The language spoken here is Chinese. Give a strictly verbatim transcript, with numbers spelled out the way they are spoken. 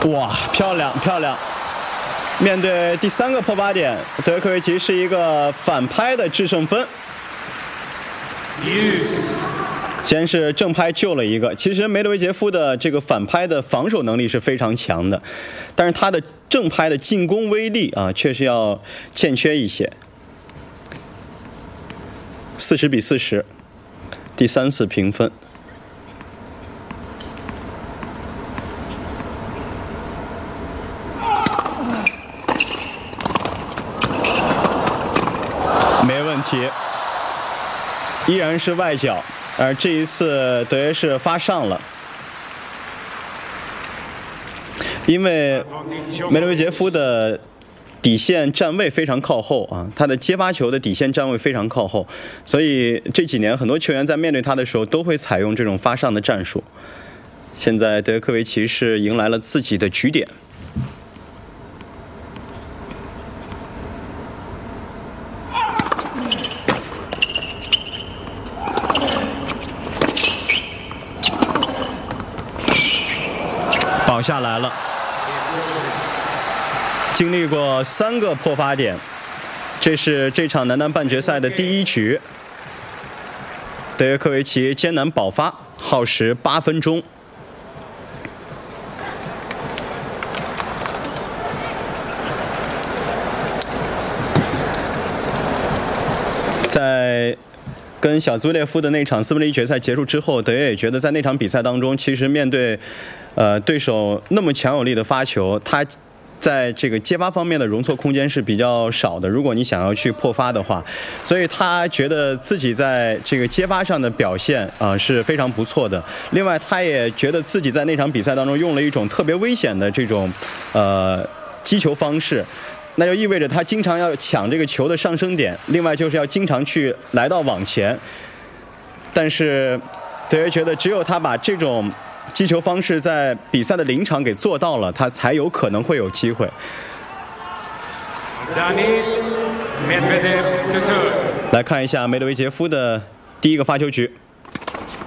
哇，漂亮漂亮！面对第三个破发点，德约科维奇是一个反拍的制胜分。先是正拍救了一个，其实梅德韦杰夫的这个反拍的防守能力是非常强的，但是他的正拍的进攻威力啊，确实要欠缺一些。四十比四十，第三次平分。没问题，依然是外角。而这一次德约是发上了，因为梅德韦杰夫的底线站位非常靠后啊，他的接发球的底线站位非常靠后，所以这几年很多球员在面对他的时候都会采用这种发上的战术。现在德约科维奇是迎来了自己的局点。保下来了，经历过三个破发点，这是这场男单半决赛的第一局。德约科维奇艰难保发，耗时八分钟。在跟小兹维列夫的那场斯分离决赛结束之后，德约也觉得在那场比赛当中，其实面对呃对手那么强有力的发球，他在这个接发方面的容错空间是比较少的。如果你想要去破发的话，所以他觉得自己在这个接发上的表现啊、呃、是非常不错的。另外，他也觉得自己在那场比赛当中用了一种特别危险的这种呃击球方式。那就意味着他经常要抢这个球的上升点，另外就是要经常去来到网前。但是德约觉得，只有他把这种击球方式在比赛的临场给做到了，他才有可能会有机会。来看一下梅德韦杰夫的第一个发球局。